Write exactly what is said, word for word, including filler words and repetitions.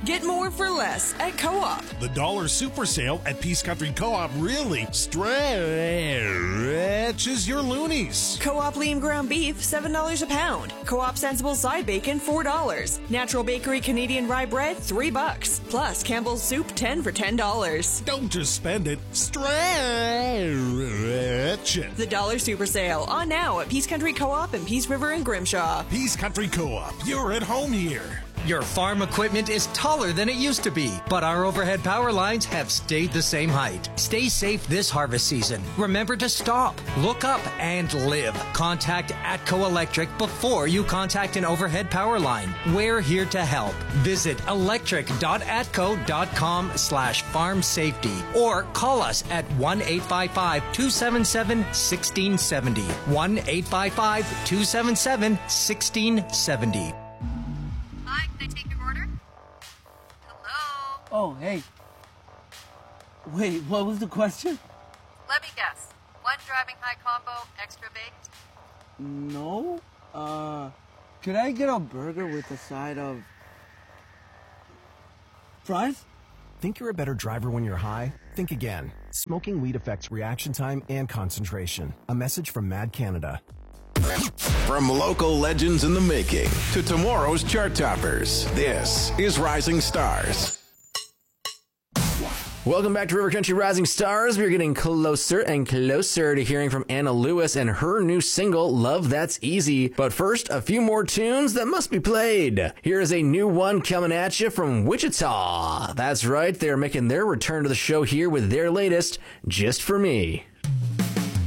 Get more for less at Co-op. The dollar super sale at Peace Country Co-op really stretches your loonies. Co-op lean ground beef, seven dollars a pound. Co-op sensible side bacon, four dollars. Natural Bakery Canadian rye bread, three bucks. Plus Campbell's soup, ten for ten dollars. Don't just spend it, stretch it. The dollar super sale on now at Peace Country Co-op and Peace River and Grimshaw. Peace Country Co-op, you're at home here. Your farm equipment is taller than it used to be, but our overhead power lines have stayed the same height. Stay safe this harvest season. Remember to stop, look up, and live. Contact Atco Electric before you contact an overhead power line. We're here to help. Visit electric.atco.com slash farm safety or call us at one eight five five, two seven seven, one six seven zero. one eight five five, two seven seven, one six seven zero. Hi, can I take your order? Hello? Oh, hey. Wait, what was the question? Let me guess. One driving high combo, extra baked? No. Uh, could I get a burger with a side of fries? Think you're a better driver when you're high? Think again. Smoking weed affects reaction time and concentration. A message from Mad Canada. From local legends in the making to tomorrow's chart toppers, this is Rising Stars. Welcome back to River Country Rising Stars. We're getting closer and closer to hearing from Anna Lewis and her new single, Love That's Easy. But first, a few more tunes that must be played. Here is a new one coming at you from Wichita. That's right, they're making their return to the show here with their latest, Just For Me.